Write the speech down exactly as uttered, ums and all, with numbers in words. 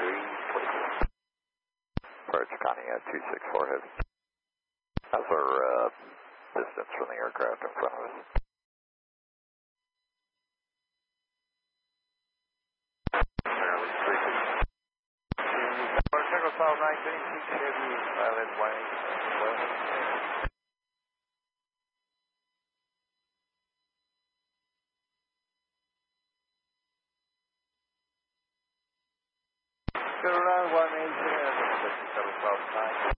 three twenty-four. Approach Connie at two six four Heavy. How's our uh, distance from the aircraft in front of us? Fairly freaky. Motorcycle twelve nineteen, Peak Chevy, Pilot Wayne, eleven. Go around one eighteen, fifty-seven twelve nine.